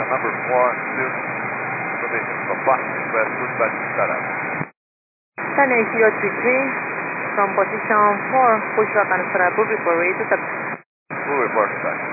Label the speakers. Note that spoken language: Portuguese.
Speaker 1: number 4-2, information from Fox Express, dispatch setup.
Speaker 2: Channel 033, from position 4, push back and for approval for radio.
Speaker 1: Full report, dispatch.